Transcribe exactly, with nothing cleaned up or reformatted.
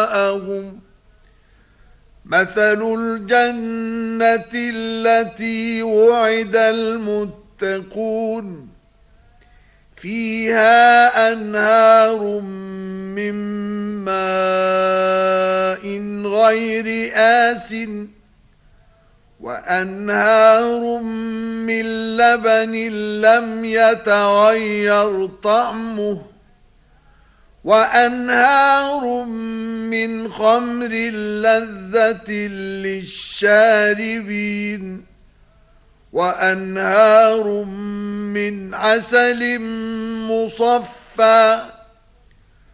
وراءهم مثل الجنة التي وعد المتقون فيها أنهار من ماء غير آسن وأنهار من لبن لم يتغير طعمه وأنهار من خمر لذة للشاربين وأنهار من عسل مصفى